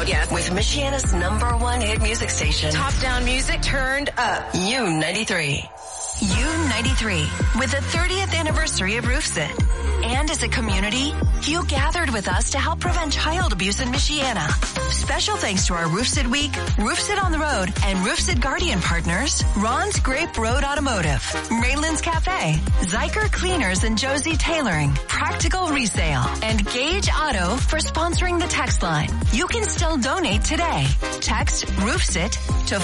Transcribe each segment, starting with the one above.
loud, yes. With Michiana's #1 hit music station. Top down music turned up. U93. U93, with the 30th anniversary of RoofSit. And as a community, you gathered with us to help prevent child abuse in Michiana. Special thanks to our RoofSit Week, RoofSit on the Road, and RoofSit Guardian partners, Ron's Grape Road Automotive, Raylan's Cafe, Zyker Cleaners and Josie Tailoring, Practical Resale, and Gage Auto for sponsoring the text line. You can still donate today. Text RoofSit to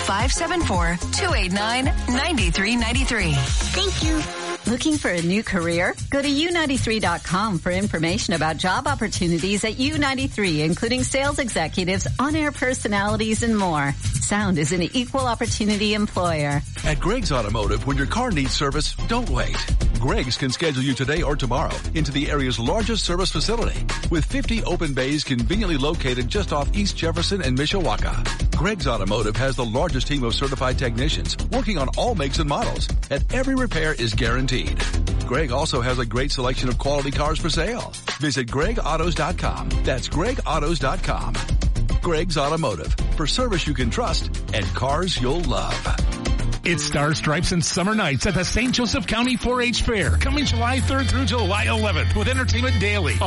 574-289-9393. Thank you. Looking for a new career? Go to U93.com for information about job opportunities at U93, including sales executives, on-air personalities, and more. Sound is an equal opportunity employer. At Greg's Automotive, when your car needs service, don't wait. Greg's can schedule you today or tomorrow into the area's largest service facility with 50 open bays conveniently located just off East Jefferson and Mishawaka. Greg's Automotive has the largest team of certified technicians working on all makes and models, and every repair is guaranteed. Greg also has a great selection of quality cars for sale. Visit GregAutos.com. That's GregAutos.com. Greg's Automotive, for service you can trust and cars you'll love. It's Star Stripes and Summer Nights at the St. Joseph County 4-H Fair, coming July 3rd through July 11th with Entertainment Daily, a